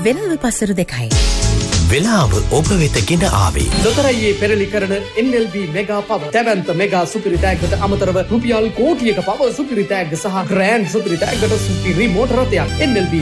වෙලාව පසරු 2යි. වෙලාව ඔබ වෙත ගෙන ආවේ ලොතරැයියේ පෙරලි කරන NLB මෙගා පවර් දැවැන්ත මෙගා සුපිරි ටැග්ගට අමතරව රුපියල් කෝටියක පවර් සුපිරි ටැග් සහ ග්‍රෑන්ඩ් සුපිරි ටැග්ගට සුපිරි මෝටර රථයක් NLB